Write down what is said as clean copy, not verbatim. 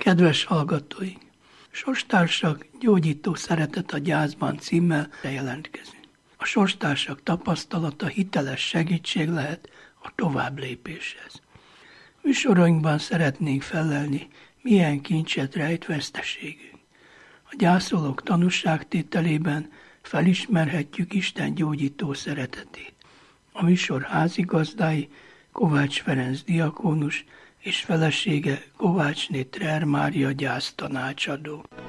Kedves hallgatóink! Sorstársak, gyógyító szeretet a gyászban címmel jelentkezünk. A sorstársak tapasztalata hiteles segítség lehet a továbblépéshez. Műsorainkban szeretnénk fellelni, milyen kincset rejt veszteségünk. A gyászolók tanúságtételében felismerhetjük Isten gyógyító szeretetét. A műsor házigazdái Kovács Ferenc diakónus és felesége Kovácsné Trer Mária gyásztanácsadó.